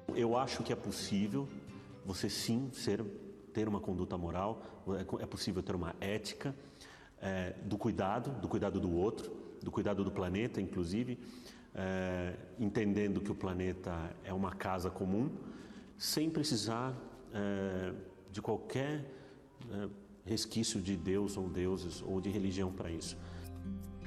Eu acho que é possível você sim ter uma conduta moral, é possível ter uma ética do cuidado do outro, do cuidado do planeta, inclusive, entendendo que o planeta é uma casa comum, sem precisar de qualquer resquício de Deus ou deuses ou de religião para isso.